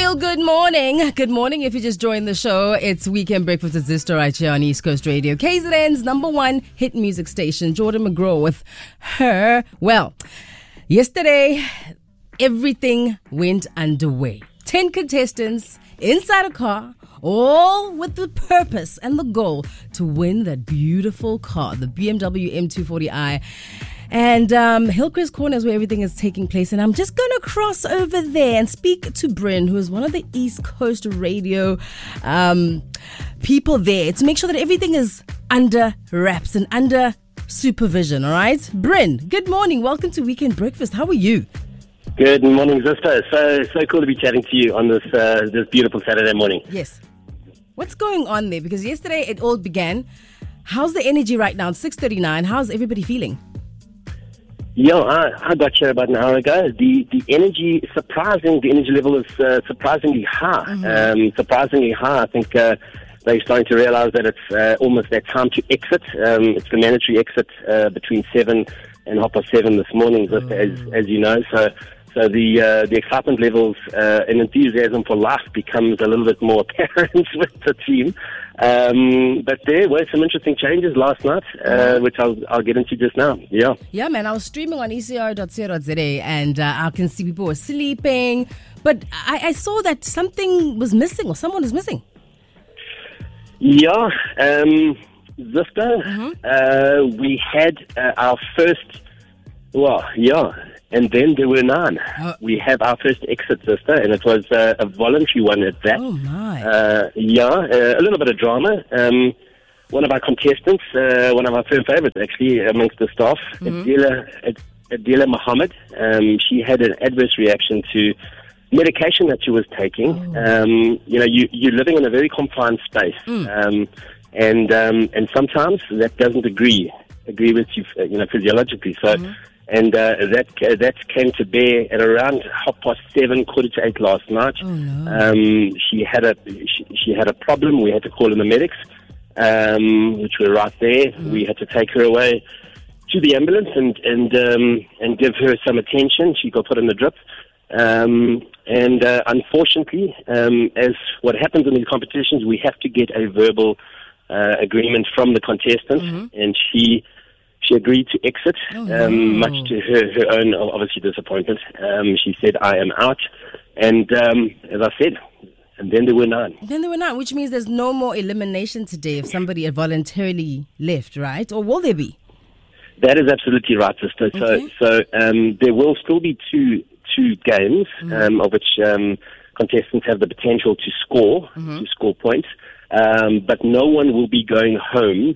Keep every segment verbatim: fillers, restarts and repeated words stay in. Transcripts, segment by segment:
real good morning. Good morning if you just joined the show. It's Weekend Breakfast with Zisto right here on East Coast Radio. K Z N's number one hit music station, Jordan McGraw with Her. Well, yesterday, everything went underway. Ten contestants inside a car, all with the purpose and the goal to win that beautiful car, the B M W M two forty i. And um, Hillcrest Corner is where everything is taking place. And I'm just going to cross over there and speak to Bryn, who is one of the East Coast radio um, people there, to make sure that everything is under wraps and under supervision, all right? Bryn, good morning. Welcome to Weekend Breakfast. How are you? Good morning, Zisto. So so cool to be chatting to you on this uh, this beautiful Saturday morning. Yes. What's going on there? Because yesterday it all began. How's the energy right now? It's six thirty-nine. How's everybody feeling? Yeah, I, I got here about an hour ago. The the energy, surprising, the energy level is uh, surprisingly high. Mm-hmm. Um, surprisingly high. I think uh, they're starting to realize that it's uh, almost that time to exit. Um, it's the mandatory exit uh, between seven and half past seven this morning, mm-hmm. as as you know. So so the uh, the excitement levels uh, and enthusiasm for life becomes a little bit more apparent with the team. Um, but there were some interesting changes last night, uh, which I'll, I'll get into just now. Yeah. Yeah, man. I was streaming on E C R dot co dot za and uh, I can see people were sleeping. But I, I saw that something was missing or someone was missing. Yeah. Um, Zisto, mm-hmm. uh, we had uh, our first, well, yeah. And then there were none. Oh. We have our first exit, sister, and it was uh, a voluntary one at that. Oh, my. Uh, yeah, uh, a little bit of drama. Um, one of our contestants, uh, one of our firm favorites, actually, amongst the staff, mm-hmm. Adila, Adila Muhammad, um, she had an adverse reaction to medication that she was taking. Oh. Um, you know, you, you're living in a very confined space, mm. um, and um, and sometimes that doesn't agree agree with you, you know, physiologically. So. Mm-hmm. And uh, that uh, that came to bear at around half past seven, quarter to eight last night. Oh, no. Um, she had a she, she had a problem. We had to call in the medics, um, which were right there. Mm. We had to take her away to the ambulance and and um, and give her some attention. She got put in the drip, um, and uh, unfortunately, um, as what happens in these competitions, we have to get a verbal uh, agreement from the contestant, mm-hmm. and she. She agreed to exit, oh, no. um, much to her, her own, obviously, disappointment. Um, she said, I am out. And um, as I said, and then there were none. Then there were none, which means there's no more elimination today if somebody had voluntarily left, right? Or will there be? That is absolutely right, sister. So, okay. so um, there will still be two two games, mm-hmm. um, of which um, contestants have the potential to score, mm-hmm. to score points. Um, but no one will be going home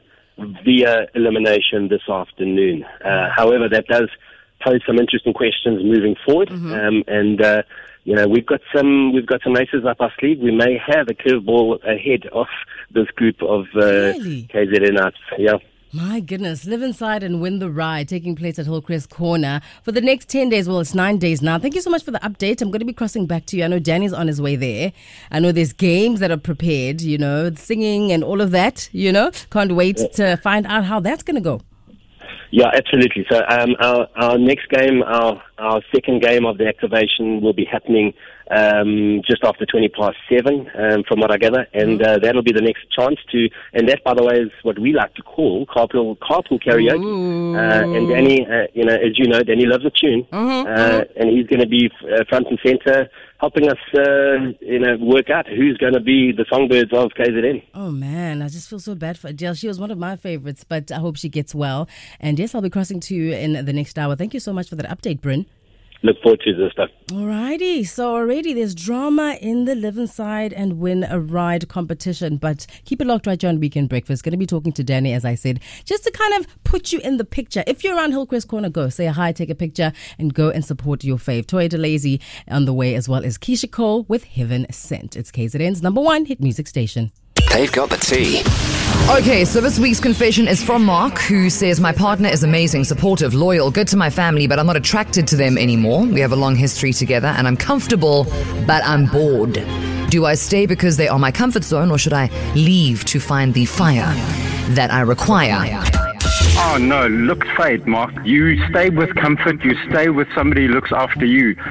via elimination this afternoon. Uh, however, that does pose some interesting questions moving forward, mm-hmm. um, and uh, you know we've got some we've got some aces up our sleeve. We may have a curveball ahead of this group of uh, really? K Z N arts. Yeah. My goodness, live inside and win the ride, taking place at Hillcrest Corner for the next ten days. Well, it's nine days now. Thank you so much for the update. I'm going to be crossing back to you. I know Danny's on his way there. I know there's games that are prepared, you know, singing and all of that, you know. Can't wait to find out how that's going to go. Yeah, absolutely. So um, our, our next game, our, our second game of the activation will be happening um, just after twenty past seven, um, from what I gather, and uh, that'll be the next chance to, and that, by the way, is what we like to call carpool, carpool karaoke. Uh, and Danny, uh, you know, as you know, Danny loves a tune, mm-hmm, uh, mm-hmm. and he's going to be uh, front and center, helping us, uh, you know, work out who's going to be the songbirds of K Z N. Oh, man, I just feel so bad for Adele. She was one of my favorites, but I hope she gets well. And yes, I'll be crossing to you in the next hour. Thank you so much for that update, Bryn. Look forward to this stuff. Alrighty, so already there's drama in the Live Inside and Win a Ride competition, but keep it locked right here on Weekend Breakfast. Going to be talking to Danny, as I said, just to kind of put you in the picture. If you're around Hillcrest Corner, go say hi, take a picture, and go and support your fave. Toya DeLazy on the way, as well as Keisha Cole with Heaven Sent. It's K Z N's number one hit music station. They've got the tea. Okay, so this week's confession is from Mark, who says, my partner is amazing, supportive, loyal, good to my family, but I'm not attracted to them anymore. We have a long history together and I'm comfortable, but I'm bored. Do I stay because they are my comfort zone, or should I leave to find the fire that I require? Oh, no, look fade, Mark. You stay with comfort. You stay with somebody who looks after you.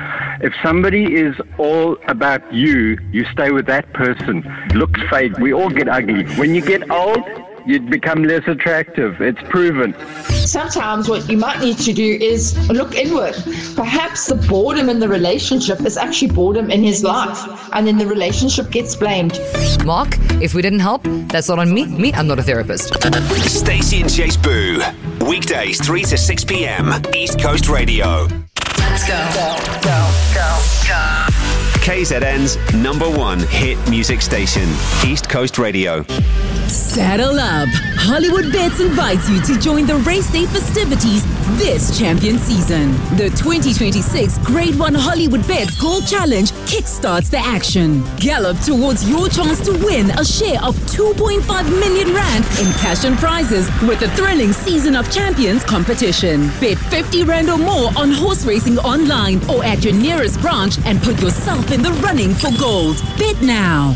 If somebody is all about you, you stay with that person. Looks fade. We all get ugly. When you get old, you become less attractive. It's proven. Sometimes what you might need to do is look inward. Perhaps the boredom in the relationship is actually boredom in his life, and then the relationship gets blamed. Mark, if we didn't help, that's not on me. Me, I'm not a therapist. Stacey and Chase Boo. Weekdays three to six p.m. East Coast Radio. Let's go. Go, go, go, go. K Z N's number one hit music station, East Coast Radio. Saddle up. Hollywood Bets invites you to join the race day festivities this champion season. The twenty twenty-six Grade one Hollywood Bets Gold Challenge kickstarts the action. Gallop towards your chance to win a share of two point five million rand in cash and prizes with the thrilling Season of Champions competition. Bet fifty rand or more on horse racing online or at your nearest branch and put yourself in the running for gold. Bet now.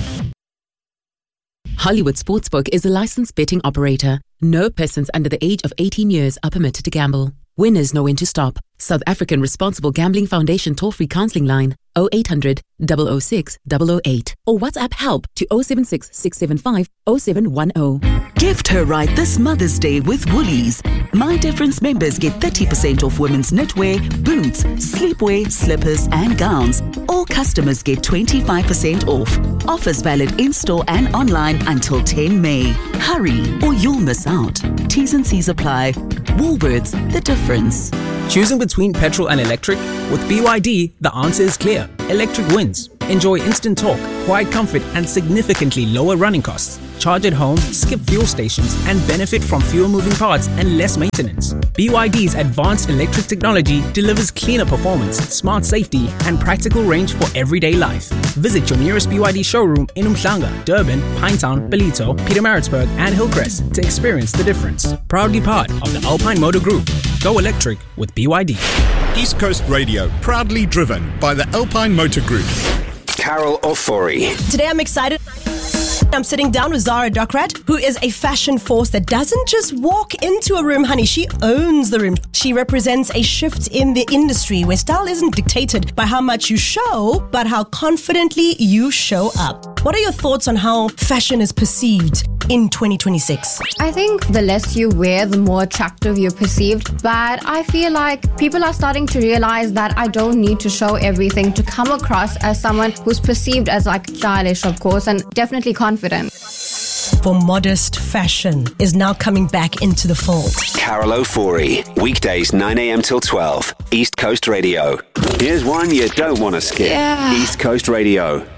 Hollywood Sportsbook is a licensed betting operator. No persons under the age of eighteen years are permitted to gamble. Winners know when to stop. South African Responsible Gambling Foundation toll-free counseling line oh eight hundred, double oh six, double oh eight or WhatsApp help to oh seven six, six seven five, oh seven one oh. Gift her right this Mother's Day with Woolies. My Difference members get thirty percent off women's knitwear, boots, sleepwear, slippers and gowns. All customers get twenty-five percent off. Offers valid in-store and online until the tenth of May. Hurry or you'll miss out. T's and C's apply. Woolworths, the difference. Choosing between petrol and electric? With B Y D, the answer is clear. Electric wins. Enjoy instant torque, quiet comfort, and significantly lower running costs. Charge at home, skip fuel stations, and benefit from fewer moving parts and less maintenance. B Y D's advanced electric technology delivers cleaner performance, smart safety, and practical range for everyday life. Visit your nearest B Y D showroom in Umhlanga, Durban, Pinetown, Ballito, Pietermaritzburg, and Hillcrest to experience the difference. Proudly part of the Alpine Motor Group. Go electric with B Y D. East Coast Radio, proudly driven by the Alpine Motor Group. Carol Ofori. Today I'm excited. I'm sitting down with Zara Dokrat, who is a fashion force that doesn't just walk into a room, honey. She owns the room. She represents a shift in the industry where style isn't dictated by how much you show, but how confidently you show up. What are your thoughts on how fashion is perceived in twenty twenty-six? I think the less you wear, the more attractive you're perceived. But I feel like people are starting to realize that I don't need to show everything to come across as someone who's perceived as like stylish, of course, and definitely confident. For modest fashion is now coming back into the fold. Carol Ofori. Weekdays nine a.m. till twelve. East Coast Radio. Here's one you don't want to skip. Yeah. East Coast Radio.